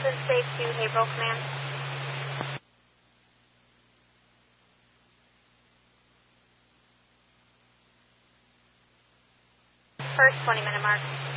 Delta State to Haverhill Command. First 20-minute mark.